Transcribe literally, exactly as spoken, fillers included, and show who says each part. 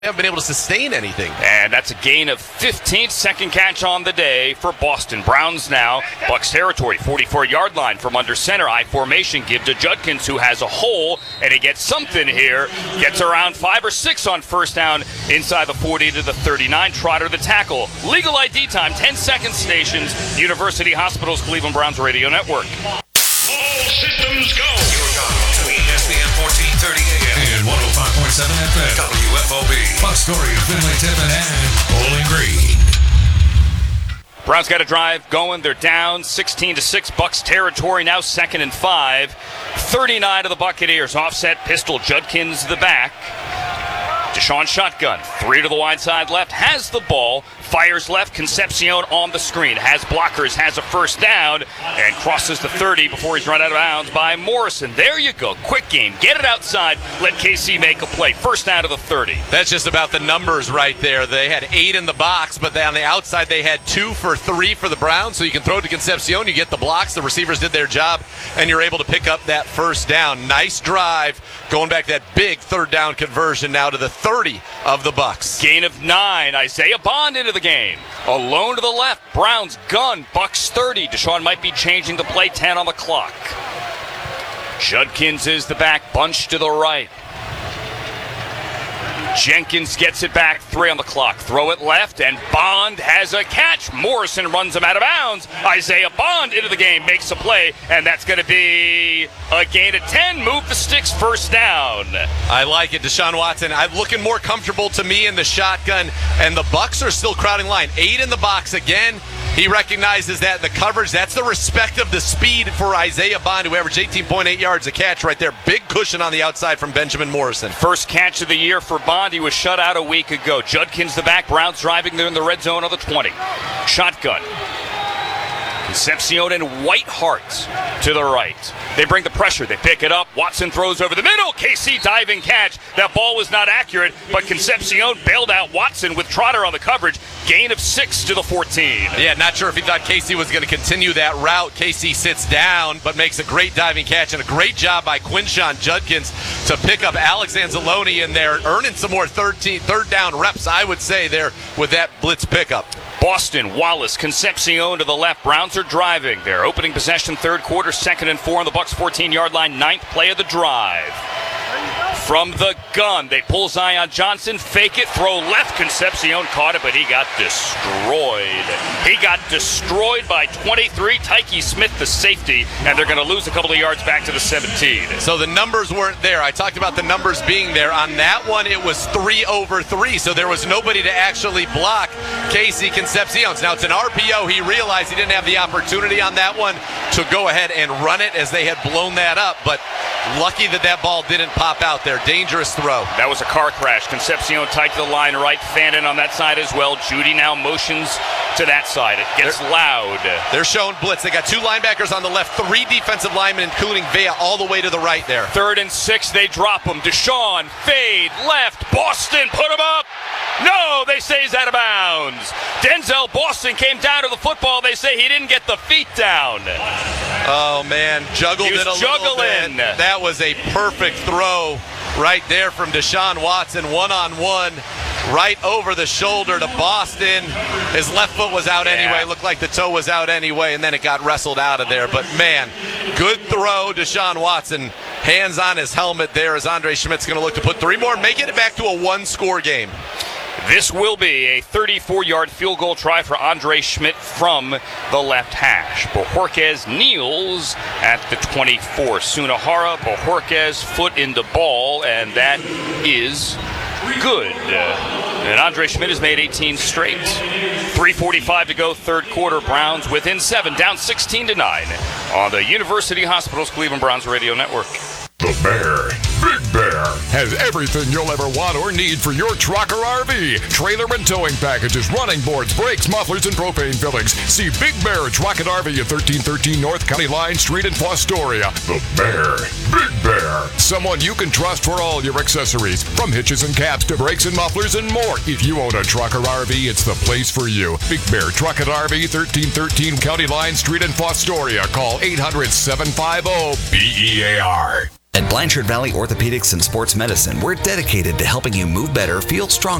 Speaker 1: haven't been able to sustain anything.
Speaker 2: And that's a gain of fifteen. Second catch on the day for Boston. Browns now, Bucks territory, forty-four-yard line from under center. I formation, give to Judkins, who has a hole, and he gets something here. Gets around five or six on first down inside the forty to the thirty-nine. Trotter the tackle. Legal I D time, ten second stations. University Hospitals, Cleveland Browns Radio Network.
Speaker 3: All systems go. You're on to E S P N fourteen thirty A M and one oh five point seven F M. W F O B. Bucks Story, Finley Tiffin, and Bowling Green.
Speaker 2: Browns got a drive going. They're down sixteen to six. Bucks territory now second and five. thirty-nine to the Buccaneers. Offset pistol. Judkins the back. Deshaun shotgun. Three to the wide side left. Has the ball. Fires left. Concepcion on the screen. Has blockers. Has a first down. And crosses the thirty before he's run out of bounds by Morrison. There you go. Quick game. Get it outside. Let K C make a play. First down to the thirty.
Speaker 1: That's just about the numbers right there. They had eight in the box, but on the outside they had two for three for the Browns. So you can throw it to Concepcion. You get the blocks. The receivers did their job, and you're able to pick up that first down. Nice drive. Going back that big third down conversion now to the thirty of the Bucks.
Speaker 2: Gain of nine. Isaiah Bond into the game. Alone to the left. Browns gun. Bucks thirty. Deshaun might be changing the play. ten on the clock. Judkins is the back. Bunch to the right. Jenkins gets it back. Three on the clock. Throw it left, and Bond has a catch. Morrison runs him out of bounds. Isaiah Bond into the game. Makes a play, and that's going to be a gain of ten. Move the sticks. First down.
Speaker 1: I like it. Deshaun Watson, I'm looking more comfortable to me in the shotgun, and the Bucks are still crowding line. Eight in the box again. He recognizes that the coverage, that's the respect of the speed for Isaiah Bond, who averaged eighteen point eight yards a catch right there. Big cushion on the outside from Benjamin Morrison.
Speaker 2: First catch of the year for Bond. He was shut out a week ago. Judkins the back. Browns driving there in the red zone on the twenty. Shotgun. Concepcion and Whitehart to the right. They bring the pressure. They pick it up. Watson throws over the middle. K C diving catch. That ball was not accurate, but Concepcion bailed out Watson with Trotter on the coverage. Gain of six to the fourteen.
Speaker 1: Yeah, not sure if he thought K C was going to continue that route. K C sits down, but makes a great diving catch, and a great job by Quinshon Judkins to pick up Alex Anzalone in there, earning some more thirteen, third down reps, I would say, there with that blitz pickup.
Speaker 2: Boston, Wallace, Concepcion to the left. Browns are driving. They're opening possession third quarter, second and four on the Bucks fourteen-yard line. Ninth play of the drive. From the gun, they pull Zion Johnson, fake it, throw left. Concepcion caught it, but he got destroyed. He got destroyed by twenty-three. Tyke Smith, the safety, and they're going to lose a couple of yards back to the seventeen.
Speaker 1: So the numbers weren't there. I talked about the numbers being there. On that one, it was three over three, so there was nobody to actually block K C Concepcion. Now, it's an R P O. He realized he didn't have the opportunity on that one to go ahead and run it as they had blown that up, but lucky that that ball didn't pop out there. Dangerous throw.
Speaker 2: That was a car crash. Concepcion tight to the line right. Fannin on that side as well. Judy now motions to that side. It gets they're, loud.
Speaker 1: They're showing blitz. They got two linebackers on the left, three defensive linemen, including Vea, all the way to the right there.
Speaker 2: Third and six, they drop him. Deshaun, fade, left. Boston, put him up. No, they say he's out of bounds. Denzel Boston came down to the football. They say he didn't get the feet down.
Speaker 1: Oh, man. Juggled
Speaker 2: he was
Speaker 1: it a
Speaker 2: juggling.
Speaker 1: little bit. That was a perfect throw right there from Deshaun Watson, one-on-one, right over the shoulder to Boston. His left foot was out yeah. anyway. Looked like the toe was out anyway, and then it got wrestled out of there. But, man, good throw, Deshaun Watson. Hands on his helmet there as Andre Schmidt's going to look to put three more, making it back to a one-score game.
Speaker 2: This will be a thirty-four-yard field goal try for Andre Schmidt from the left hash. Bojorquez kneels at the twenty-four. Sunahara, Bojorquez, foot in the ball, and that is good. Uh, and Andre Schmidt has made eighteen straight. three forty-five to go, third quarter. Browns within seven, down sixteen to nine on the University Hospitals Cleveland Browns Radio Network.
Speaker 3: The Bear, Big Bear,
Speaker 4: has everything you'll ever want or need for your truck or R V. Trailer and towing packages, running boards, brakes, mufflers, and propane fillings. See Big Bear Truck and R V at thirteen thirteen North County Line Street in Fostoria.
Speaker 3: The Bear, Big Bear.
Speaker 4: Someone you can trust for all your accessories, from hitches and caps to brakes and mufflers and more. If you own a truck or R V, it's the place for you. Big Bear Truck and R V, thirteen thirteen County Line Street in Fostoria. Call eight hundred, seven five zero, B E A R.
Speaker 5: At Blanchard Valley Orthopedics and Sports Medicine, we're dedicated to helping you move better, feel stronger,